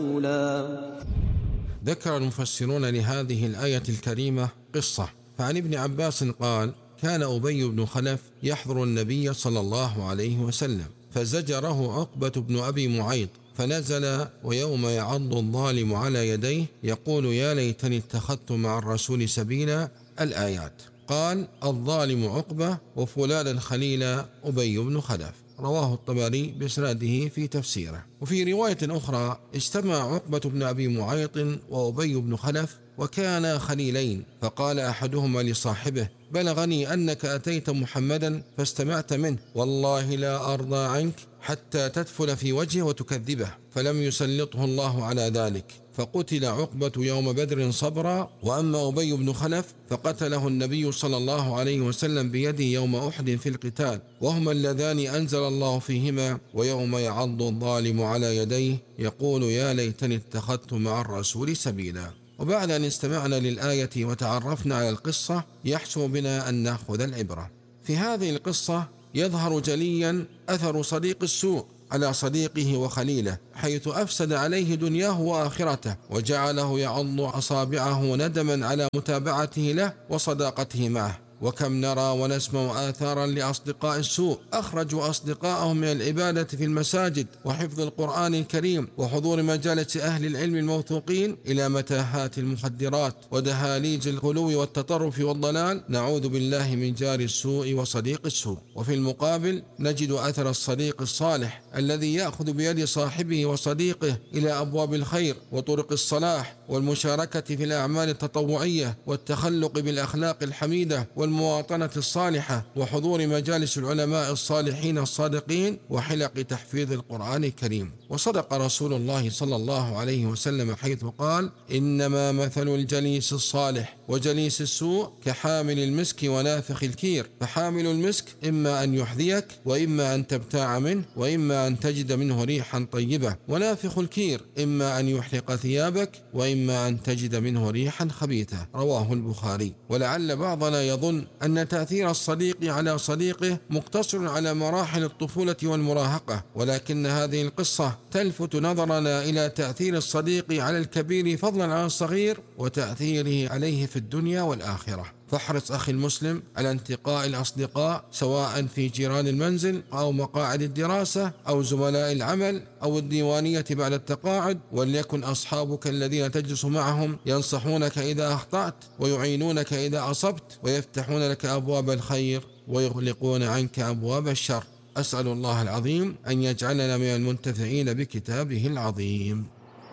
ذكر المفسرون لهذه الآية الكريمة قصة. فعن ابن عباس قال: كان أبي بن خلف يحضر النبي صلى الله عليه وسلم، فزجره عقبة بن أبي معيط فنزل: ويوم يعض الظالم على يديه يقول يا ليتني اتخذت مع الرسول سبيلا، الآيات. قال: الظالم عقبة وفلان خليل أبي بن خلف. رواه الطبري بإسناده في تفسيره. وفي رواية أخرى: اجتمع عقبة بن أبي معيط وأبي بن خلف وكانا خليلين، فقال أحدهما لصاحبه: بلغني أنك أتيت محمدا فاستمعت منه، والله لا أرضى عنك حتى تدفل في وجهه وتكذبه، فلم يسلطه الله على ذلك، فقتل عقبة يوم بدر صبرا. وأما أبي بن خلف فقتله النبي صلى الله عليه وسلم بيده يوم أحد في القتال، وهما اللذان أنزل الله فيهما: ويوم يعض الظالم على يديه يقول يا ليتني اتخذت مع الرسول سبيلا. وبعد أن استمعنا للآية وتعرفنا على القصة، يحسن بنا أن نأخذ العبرة. في هذه القصة يظهر جليا أثر صديق السوء على صديقه وخليله، حيث أفسد عليه دنياه وآخرته، وجعله يعض أصابعه ندما على متابعته له وصداقته معه. وكم نرى ونسمع آثارا لأصدقاء السوء أخرجوا أصدقائهم من العبادة في المساجد وحفظ القرآن الكريم وحضور مجالس أهل العلم الموثوقين إلى متاهات المخدرات ودهاليج الغلو والتطرف والضلال، نعوذ بالله من جار السوء وصديق السوء. وفي المقابل نجد أثر الصديق الصالح الذي يأخذ بيد صاحبه وصديقه إلى أبواب الخير وطرق الصلاح والمشاركة في الأعمال التطوعية والتخلق بالأخلاق الحميدة والمواطنة الصالحة وحضور مجالس العلماء الصالحين الصادقين وحلق تحفيظ القرآن الكريم. وصدق رسول الله صلى الله عليه وسلم حيث قال: إنما مثل الجليس الصالح وجليس السوء كحامل المسك ونافخ الكير، فحامل المسك إما أن يحذيك وإما أن تبتاع منه وإما أن تجد منه ريحا طيبة، ونافخ الكير إما أن يحرق ثيابك وإما أن تجد منه ريحا خبيثة. رواه البخاري. ولعل بعضنا يظن أن تأثير الصديق على صديقه مقتصر على مراحل الطفولة والمراهقة، ولكن هذه القصة تلفت نظرنا إلى تأثير الصديق على الكبير فضلا عن الصغير وتأثيره عليه في الدنيا والآخرة. فاحرص أخي المسلم على انتقاء الأصدقاء، سواء في جيران المنزل أو مقاعد الدراسة أو زملاء العمل أو الديوانية بعد التقاعد، وليكن أصحابك الذين تجلس معهم ينصحونك إذا أخطأت ويعينونك إذا أصبت ويفتحون لك أبواب الخير ويغلقون عنك أبواب الشر. أسأل الله العظيم أن يجعلنا من المنتفعين بكتابه العظيم.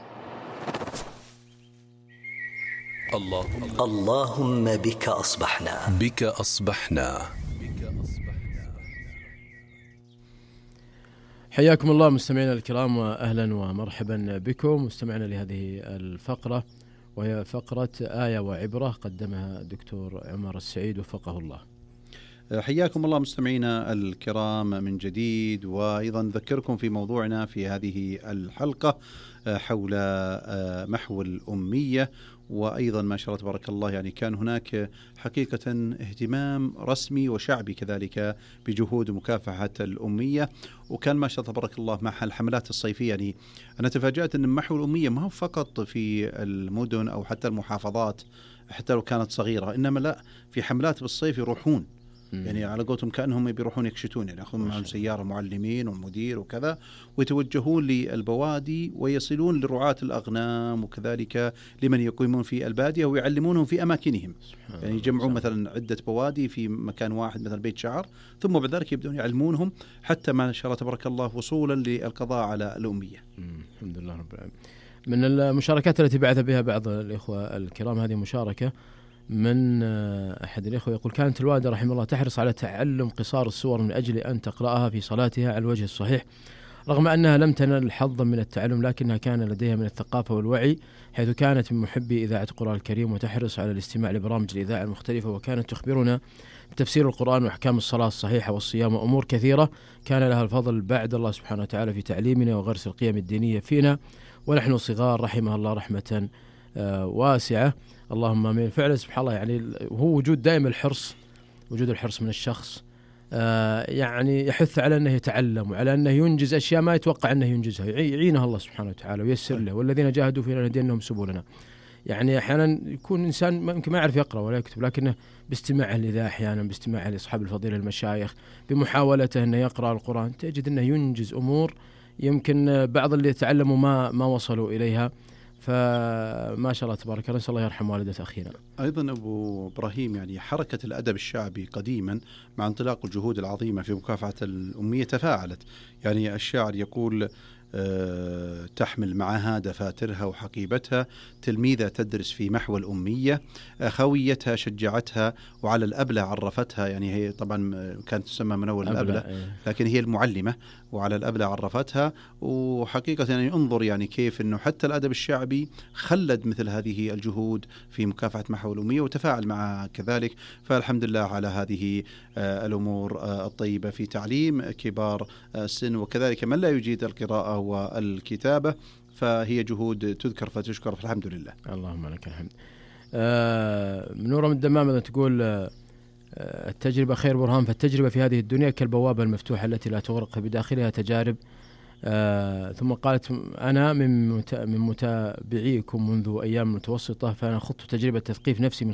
اللهم بك أصبحنا. حياكم الله مستمعينا الكرام، وأهلا ومرحبا بكم مستمعنا لهذه الفقرة، وهي فقرة آية وعبرة قدمها الدكتور عمر السعيد وفقه الله. حياكم الله مستمعينا الكرام من جديد، وأيضا نذكركم في موضوعنا في هذه الحلقة حول محو الأمية. وأيضا ما شاء الله تبارك الله يعني كان هناك حقيقة اهتمام رسمي وشعبي كذلك بجهود مكافحة الأمية، وكان ما شاء الله تبارك الله مع الحملات الصيفية. يعني أنا تفاجأت أن محو الأمية ما هو فقط في المدن أو حتى المحافظات حتى لو كانت صغيرة، إنما لا، في حملات بالصيف يروحون يعني على قولتهم كأنهم بيروحون يكشتون، يعني يأخذون معهم سيارة معلمين والمدير وكذا، ويتوجهون للبوادي ويصلون لرعاة الأغنام وكذلك لمن يقيمون في البادية ويعلمونهم في أماكنهم. يعني يجمعون مثلا عدة بوادي في مكان واحد مثلا بيت شعر، ثم بعد ذلك يبدون يعلمونهم حتى ما شاء الله تبارك الله وصولا للقضاء على الأمية. الحمد لله رب العالمين. من المشاركات التي بعث بها بعض الإخوة الكرام هذه مشاركة من أحد الإخوة يقول: كانت الوالدة رحمه الله تحرص على تعلم قصار السور من أجل أن تقرأها في صلاتها على الوجه الصحيح، رغم أنها لم تنل حظا من التعلم، لكنها كان لديها من الثقافة والوعي، حيث كانت من محبي إذاعة القرآن الكريم وتحرص على الاستماع لبرامج الإذاعة المختلفة، وكانت تخبرنا بتفسير القرآن وأحكام الصلاة الصحيحة والصيام وأمور كثيرة كان لها الفضل بعد الله سبحانه وتعالى في تعليمنا وغرس القيم الدينية فينا ونحن صغار، رحمها الله رحمة واسعة. اللهم آمين. فعلا سبحان الله، يعني هو وجود دائما الحرص، وجود الحرص من الشخص يعني يحث على أنه يتعلم وعلى أنه ينجز أشياء ما يتوقع أنه ينجزها، يعينه الله سبحانه وتعالى ويسر له، والذين جاهدوا فينا لنهدينهم سبلنا. يعني أحيانا يكون إنسان يمكن ما يعرف يقرأ ولا يكتب، لكنه باستماعه لذا أحيانا، باستماعه لأصحاب الفضيلة المشايخ، بمحاولته أنه يقرأ القرآن، تجد أنه ينجز أمور يمكن بعض اللي يتعلموا ما وصلوا إليها. فما شاء الله تبارك الله، نسأل الله يرحم والدة أخينا. أيضا أبو إبراهيم، يعني حركة الأدب الشعبي قديما مع انطلاق الجهود العظيمة في مكافحة الأمية تفاعلت. يعني الشاعر يقول تحمل معها دفاترها وحقيبتها، تلميذة تدرس في محو الأمية، خويتها شجعتها، وعلى الأبلة عرفتها. يعني هي طبعا كانت تسمى من أول الأبلة، لكن هي المعلمة، وعلى الأبلة عرفتها. وحقيقة يعني انظر يعني كيف أنه حتى الأدب الشعبي خلد مثل هذه الجهود في مكافحة محو الأمية وتفاعل معها كذلك. فالحمد لله على هذه الأمور الطيبة في تعليم كبار السن، وكذلك من لا يجيد القراءة والكتابة، فهي جهود تذكر فتشكر، فالحمد لله. اللهم لك الحمد. منورة من الدمام تقول التجربة خير برهان، فالتجربة في هذه الدنيا كالبوابة المفتوحة التي لا تغرق بداخلها تجارب. ثم قالت أنا من متابعيكم منذ أيام متوسطة، فأنا خضت تجربة تثقيف نفسي من